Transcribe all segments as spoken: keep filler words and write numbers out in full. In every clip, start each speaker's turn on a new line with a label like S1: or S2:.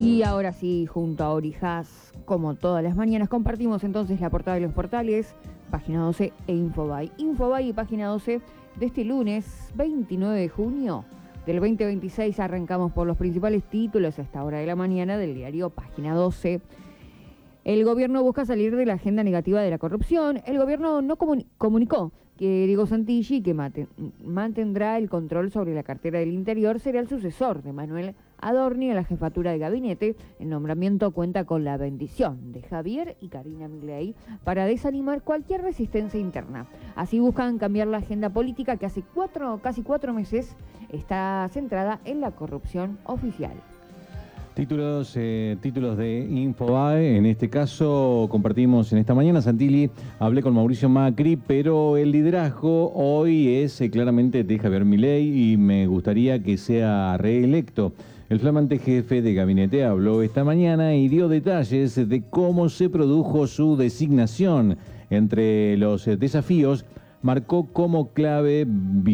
S1: Y ahora sí, junto a Orijas, como todas las mañanas, compartimos entonces la portada de los portales, página doce e Infobae. Infobae y página doce de este lunes veintinueve de junio del veinte veintiséis. Arrancamos por los principales títulos a esta hora de la mañana del diario Página doce. El gobierno busca salir de la agenda negativa de la corrupción. El gobierno no comuni- comunicó que Diego Santilli, que mate- mantendrá el control sobre la cartera del Interior, será el sucesor de Manuel Adorni a la jefatura de gabinete. El nombramiento cuenta con la bendición de Javier y Karina Milei para desanimar cualquier resistencia interna. Así buscan cambiar la agenda política que hace cuatro, casi cuatro meses está centrada en la corrupción oficial.
S2: Títulos, eh, títulos de Infobae, en este caso compartimos en esta mañana. Santilli, hablé con Mauricio Macri, pero el liderazgo hoy es eh, claramente de Javier Milei y me gustaría que sea reelecto. El flamante jefe de gabinete habló esta mañana y dio detalles de cómo se produjo su designación. Entre los eh, desafíos, marcó como clave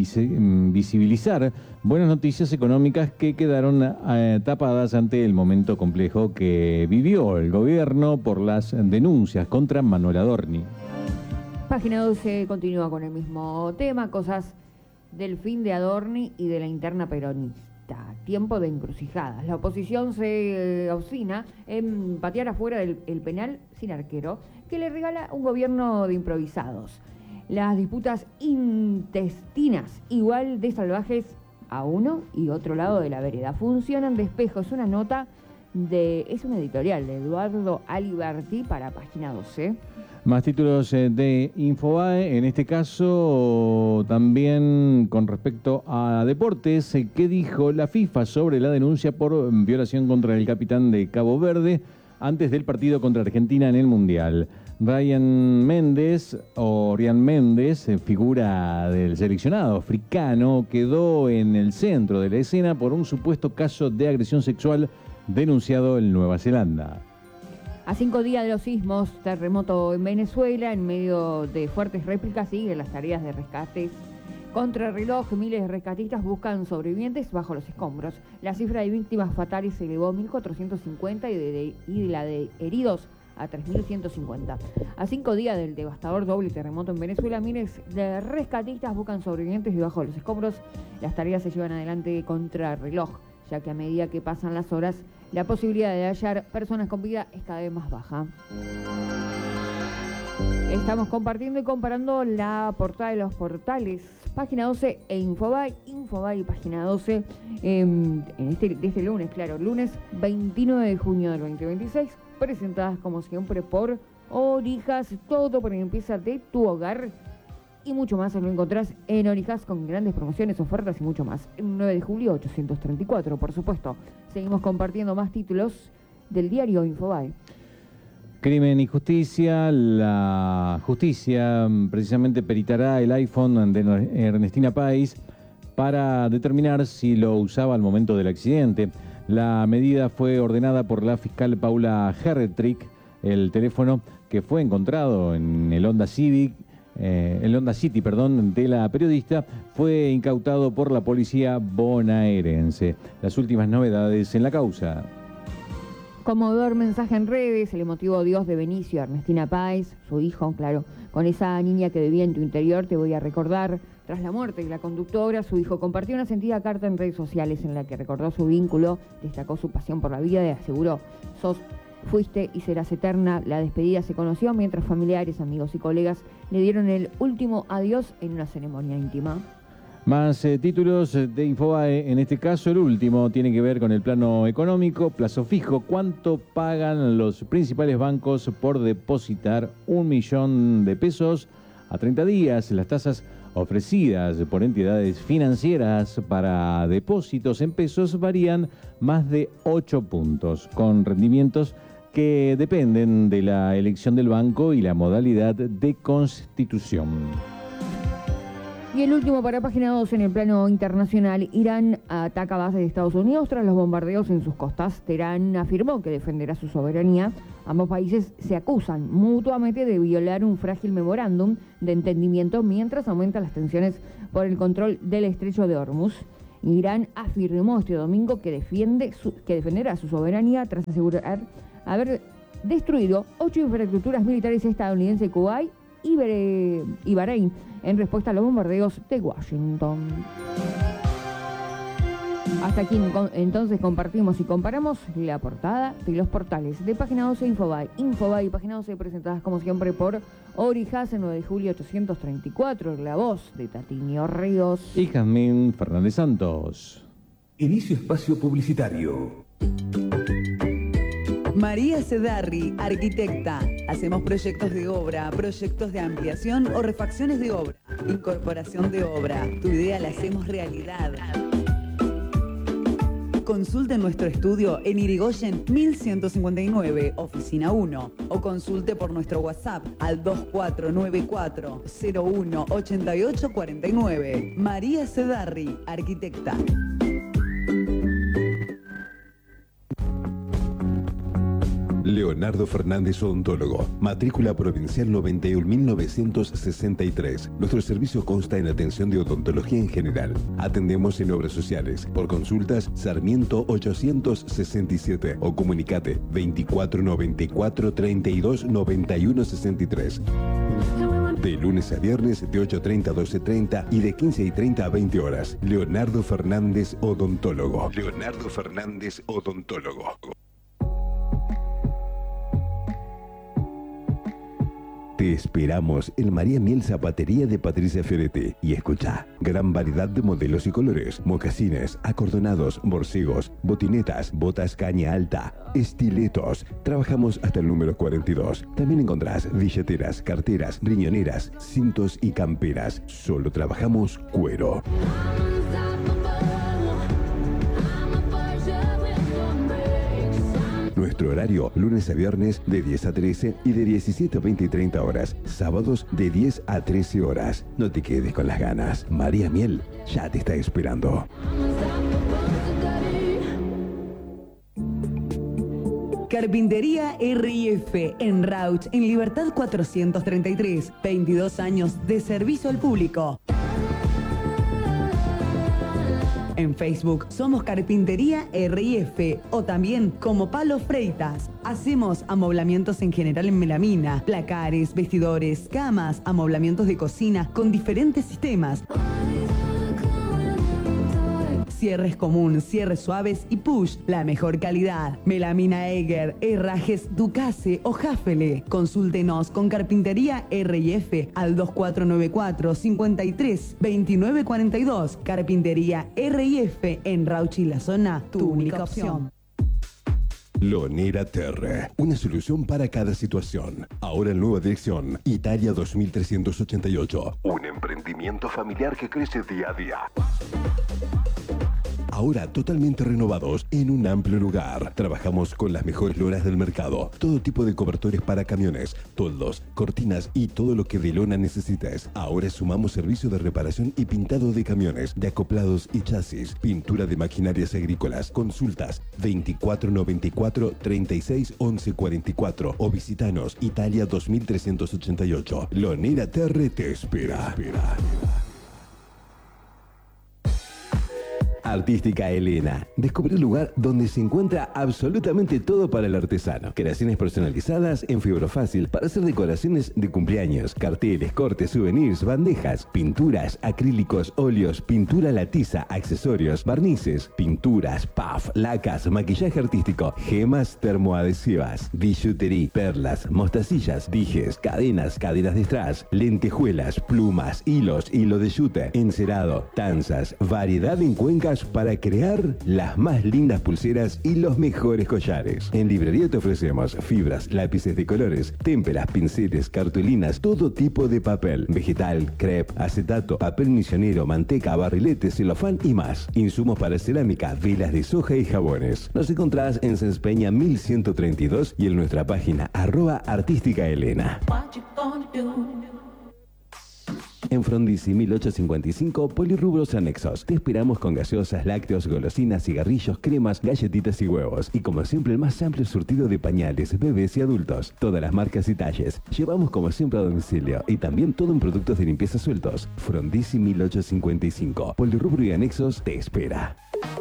S2: visibilizar buenas noticias económicas que quedaron eh, tapadas ante el momento complejo que vivió el gobierno por las denuncias contra Manuel Adorni.
S1: Página doce continúa con el mismo tema, cosas del fin de Adorni y de la interna peronista. Tiempo de encrucijadas. La oposición se eh, obstina en patear afuera del el penal sin arquero que le regala un gobierno de improvisados. Las disputas intestinas, igual de salvajes a uno y otro lado de la vereda, funcionan de espejo. Es una nota de, es una editorial de Eduardo Aliberti para Página doce.
S2: Más títulos de Infobae, en este caso también con respecto a deportes. ¿Qué dijo la FIFA sobre la denuncia por violación contra el capitán de Cabo Verde antes del partido contra Argentina en el Mundial? Ryan Méndez, o Rian Méndez, figura del seleccionado africano, quedó en el centro de la escena por un supuesto caso de agresión sexual denunciado en Nueva Zelanda.
S1: A cinco días de los sismos, terremoto en Venezuela, en medio de fuertes réplicas, siguen las tareas de rescates. Contra reloj, miles de rescatistas buscan sobrevivientes bajo los escombros. La cifra de víctimas fatales se elevó a mil cuatrocientos cincuenta y de, de, y de la de heridos a tres mil ciento cincuenta. A cinco días del devastador doble terremoto en Venezuela, miles de rescatistas buscan sobrevivientes debajo de los escombros. Las tareas se llevan adelante contra reloj, ya que a medida que pasan las horas, la posibilidad de hallar personas con vida es cada vez más baja. Estamos compartiendo y comparando la portada de los portales. Página doce e Infobae, Infobae y Página doce eh, en este, de este lunes, claro, lunes veintinueve de junio del veinte veintiséis, presentadas como siempre por Orijas, todo por limpieza de tu hogar y mucho más lo encontrás en Orijas con grandes promociones, ofertas y mucho más. El nueve de julio ochocientos treinta y cuatro, por supuesto. Seguimos compartiendo más títulos del diario Infobae.
S2: Crimen y justicia. La justicia precisamente peritará el iPhone de Ernestina Páez para determinar si lo usaba al momento del accidente. La medida fue ordenada por la fiscal Paula Herretrick. El teléfono que fue encontrado en el Honda Civic, eh, el Honda City, perdón, de la periodista, fue incautado por la policía bonaerense. Las últimas novedades en la causa.
S1: Conmovedor mensaje en redes, el emotivo adiós de Benicio a Ernestina Páez, su hijo, claro. Con esa niña que vivía en tu interior te voy a recordar. Tras la muerte de la conductora, su hijo compartió una sentida carta en redes sociales en la que recordó su vínculo, destacó su pasión por la vida y aseguró: sos, fuiste y serás eterna. La despedida se conoció mientras familiares, amigos y colegas le dieron el último adiós en una ceremonia íntima.
S2: Más eh, títulos de Infobae, en este caso el último tiene que ver con el plano económico, plazo fijo. ¿Cuánto pagan los principales bancos por depositar un millón de pesos a treinta días? Las tasas ofrecidas por entidades financieras para depósitos en pesos varían más de ocho puntos, con rendimientos que dependen de la elección del banco y la modalidad de constitución.
S1: Y el último para Página dos, en el plano internacional, Irán ataca bases de Estados Unidos tras los bombardeos en sus costas. Teherán afirmó que defenderá su soberanía. Ambos países se acusan mutuamente de violar un frágil memorándum de entendimiento mientras aumentan las tensiones por el control del estrecho de Hormuz. Irán afirmó este domingo que, defiende su, que defenderá su soberanía tras asegurar haber destruido ocho infraestructuras militares estadounidenses, Kuwait y, y Bahrein en respuesta a los bombardeos de Washington. Hasta aquí entonces compartimos y comparamos la portada de los portales de Página doce Infobae. Infobae y Página doce presentadas como siempre por Orijas, en nueve de julio ochocientos treinta y cuatro, la voz de Tatinio Ríos
S2: y Jazmín Fernández Santos.
S3: Inicio espacio publicitario.
S4: María Cedarri, arquitecta. Hacemos proyectos de obra, proyectos de ampliación o refacciones de obra, incorporación de obra. Tu idea la hacemos realidad. Consulte nuestro estudio en Irigoyen mil ciento cincuenta y nueve, oficina uno, o consulte por nuestro WhatsApp al dos cuatro nueve cuatro cero uno ocho ocho cuatro nueve. María Cedarri, arquitecta.
S3: Leonardo Fernández Odontólogo, matrícula provincial noventa y un mil novecientos sesenta y tres. Nuestro servicio consta en atención de odontología en general. Atendemos en obras sociales. Por consultas, Sarmiento ochocientos sesenta y siete o comunicate veinticuatro noventa y cuatro treinta y dos noventa y uno sesenta y tres. De lunes a viernes de ocho treinta a doce treinta y de quince y treinta a veinte horas. Leonardo Fernández Odontólogo. Leonardo Fernández Odontólogo. Te esperamos en María Miel Zapatería de Patricia Fioretti. Y escucha, gran variedad de modelos y colores, mocasines, acordonados, borcegos, botinetas, botas caña alta, estiletos. Trabajamos hasta el número cuarenta y dos. También encontrás billeteras, carteras, riñoneras, cintos y camperas. Solo trabajamos cuero. Nuestro horario, lunes a viernes de diez a trece y de diecisiete a veinte y treinta horas. Sábados de diez a trece horas. No te quedes con las ganas. María Miel ya te está esperando.
S4: Carpintería R I F en Rauch, en Libertad cuatrocientos treinta y tres. veintidós años de servicio al público. En Facebook somos Carpintería R I F o también como Palo Freitas. Hacemos amoblamientos en general en melamina, placares, vestidores, camas, amoblamientos de cocina con diferentes sistemas. Cierres común, cierres suaves y push, la mejor calidad. Melamina Eger, herrajes Ducase o Jafele. Consúltenos con Carpintería R I F al dos cuatro nueve cuatro cincuenta y tres veintinueve cuarenta y dos. Carpintería R I F en Rauch y la zona, tu única opción.
S3: Lonera Terre, una solución para cada situación. Ahora en nueva dirección, Italia dos mil trescientos ochenta y ocho. Un emprendimiento familiar que crece día a día. Ahora totalmente renovados en un amplio lugar. Trabajamos con las mejores lonas del mercado. Todo tipo de cobertores para camiones, toldos, cortinas y todo lo que de lona necesites. Ahora sumamos servicio de reparación y pintado de camiones, de acoplados y chasis, pintura de maquinarias agrícolas. Consultas veinticuatro noventa y cuatro treinta y seis once cuarenta y cuatro o visitanos Italia dos mil trescientos ochenta y ocho. Lonera Terre te espera. espera. Artística Elena. Descubre el lugar donde se encuentra absolutamente todo para el artesano. Creaciones personalizadas en fibra fácil para hacer decoraciones de cumpleaños, carteles, cortes, souvenirs, bandejas, pinturas, acrílicos, óleos, pintura a la tiza, accesorios, barnices, pinturas, puff, lacas, maquillaje artístico, gemas termoadhesivas, billutería, perlas, mostacillas, dijes, cadenas, cadenas de strass, lentejuelas, plumas, hilos, hilo de yute, encerado, tanzas, variedad en cuencas para crear las más lindas pulseras y los mejores collares. En librería te ofrecemos fibras, lápices de colores, témperas, pinceles, cartulinas, todo tipo de papel, vegetal, crepe, acetato, papel misionero, manteca, barrilete, celofán y más. Insumos para cerámica, velas de soja y jabones. Nos encontrás en Senspeña mil ciento treinta y dos y en nuestra página arroba artística Elena. En Frondizi mil ochocientos cincuenta y cinco, Polirrubros Anexos. Te esperamos con gaseosas, lácteos, golosinas, cigarrillos, cremas, galletitas y huevos. Y como siempre, el más amplio surtido de pañales, bebés y adultos. Todas las marcas y talles. Llevamos como siempre a domicilio. Y también todo en productos de limpieza sueltos. Frondizi mil ochocientos cincuenta y cinco. Polirrubro y Anexos te espera.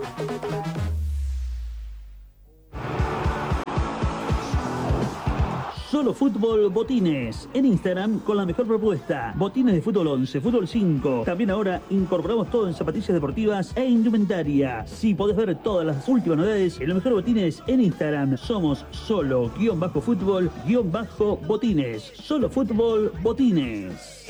S5: Solo Fútbol Botines. En Instagram con la mejor propuesta. Botines de fútbol once, fútbol cinco. También ahora incorporamos todo en zapatillas deportivas e indumentaria. Si podés ver todas las últimas novedades en los mejores botines en Instagram. Somos solo guión bajo fútbol guión bajo botines. Solo Fútbol Botines.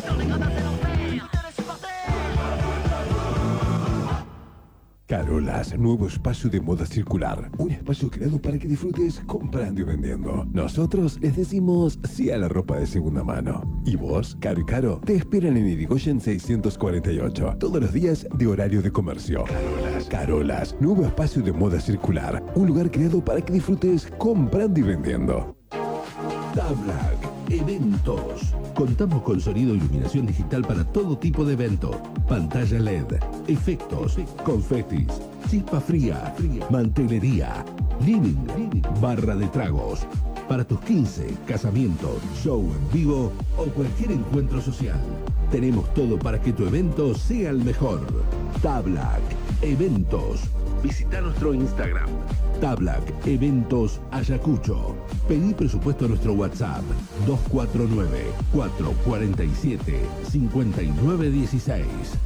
S3: Carolas, nuevo espacio de moda circular. Un espacio creado para que disfrutes comprando y vendiendo. Nosotros les decimos sí a la ropa de segunda mano. ¿Y vos, Caro y Caro? Te esperan en Irigoyen seiscientos cuarenta y ocho. Todos los días de horario de comercio. Carolas, Carolas, nuevo espacio de moda circular. Un lugar creado para que disfrutes comprando y vendiendo.
S6: Tablac Eventos. Contamos con sonido e iluminación digital para todo tipo de evento. Pantalla L E D, efectos, confetis, chispa fría, mantelería, living, barra de tragos. Para tus quince, casamiento, show en vivo o cualquier encuentro social. Tenemos todo para que tu evento sea el mejor. Tablac Eventos. Visita nuestro Instagram. Tablac Eventos Ayacucho. Pedí presupuesto a nuestro WhatsApp dos cuatro nueve, cuatro cuatro siete, cinco nueve uno seis.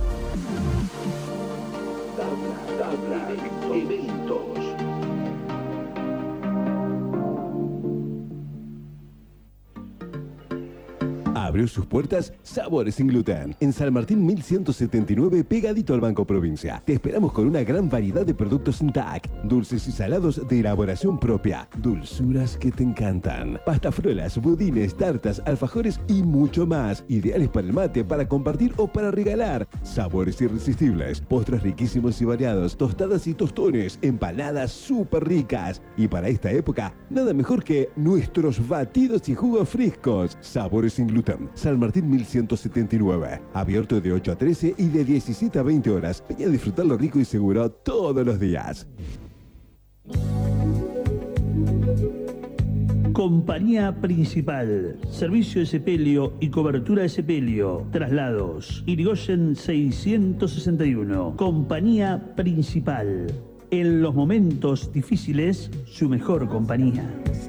S6: Tablac, Tablac Eventos.
S3: Abrió sus puertas Sabores sin Gluten. En San Martín mil ciento setenta y nueve, pegadito al Banco Provincia. Te esperamos con una gran variedad de productos sin T A C. Dulces y salados de elaboración propia. Dulzuras que te encantan. Pastafrolas, budines, tartas, alfajores y mucho más. Ideales para el mate, para compartir o para regalar. Sabores irresistibles. Postres riquísimos y variados. Tostadas y tostones. Empanadas súper ricas. Y para esta época, nada mejor que nuestros batidos y jugos frescos. Sabores sin Gluten. San Martín mil ciento setenta y nueve. Abierto de ocho a trece y de diecisiete a veinte horas. Ven a disfrutar lo rico y seguro todos los días.
S5: Compañía Principal. Servicio de sepelio y cobertura de sepelio. Traslados. Irigoyen seiscientos sesenta y uno. Compañía Principal. En los momentos difíciles, su mejor compañía.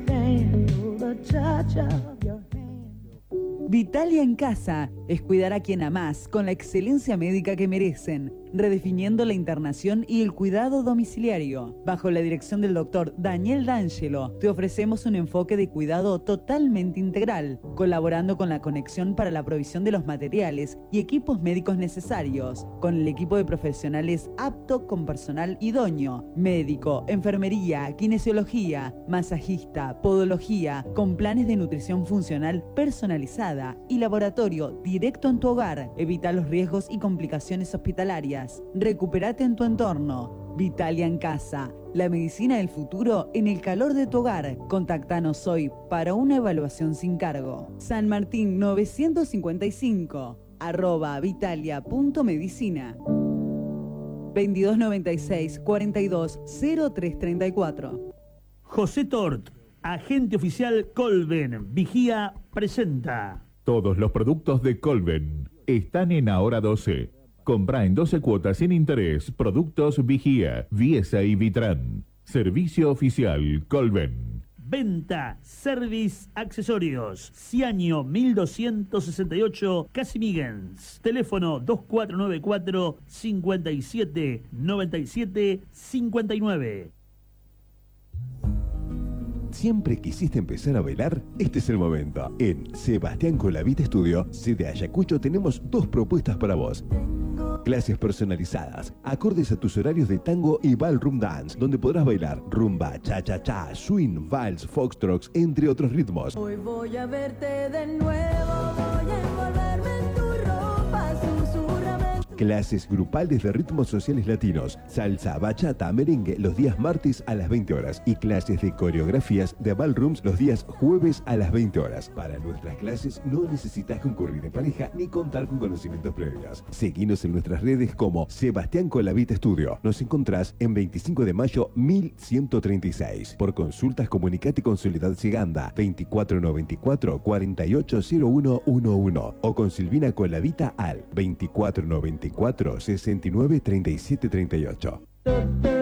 S4: Vitalia en Casa es cuidar a quien amás con la excelencia médica que merecen, redefiniendo la internación y el cuidado domiciliario. Bajo la dirección del doctor Daniel D'Angelo, te ofrecemos un enfoque de cuidado totalmente integral, colaborando con la conexión para la provisión de los materiales y equipos médicos necesarios, con el equipo de profesionales apto con personal idóneo, médico, enfermería, kinesiología, masajista, podología, con planes de nutrición funcional personalizada y laboratorio directo en tu hogar. Evita los riesgos y complicaciones hospitalarias. Recupérate en tu entorno. Vitalia en Casa. La medicina del futuro en el calor de tu hogar. Contactanos hoy para una evaluación sin cargo. San Martín novecientos cincuenta y cinco. Arroba vitalia.medicina. veintidós noventa y seis, cuarenta y dos, cero tres treinta y cuatro.
S5: José Tort, agente oficial Colven. Vigía presenta.
S7: Todos los productos de Colven están en Ahora doce. Compra en doce cuotas sin interés. Productos Vigía, Viesa y Vitran. Servicio oficial Colven.
S5: Venta, service, accesorios. Ciaño mil doscientos sesenta y ocho, Casimiguens. Teléfono dos cuatro nueve cuatro, cinco siete, nueve siete cinco nueve.
S3: ¿Siempre quisiste empezar a bailar? Este es el momento. En Sebastián Colavita Estudio, sede Ayacucho, tenemos dos propuestas para vos. Clases personalizadas, acordes a tus horarios de tango y ballroom dance, donde podrás bailar rumba, cha-cha-cha, swing, vals, foxtrots, entre otros ritmos.
S8: Hoy voy a verte de nuevo, voy a envolverme en tu ropa, susurrame.
S3: Clases grupales de ritmos sociales latinos, salsa, bachata, merengue los días martes a las veinte horas y clases de coreografías de ballrooms los días jueves a las veinte horas. Para nuestras clases no necesitas concurrir en pareja ni contar con conocimientos previos. Seguinos en nuestras redes como Sebastián Colavita Estudio. Nos encontrás en veinticinco de mayo mil ciento treinta y seis. Por consultas comunicate con Soledad Seganda veinticuatro noventa y cuatro, cuarenta y ocho cero uno once o con Silvina Colavita al veinticuatro noventa y cuatro, sesenta y nueve, treinta y siete treinta y ocho.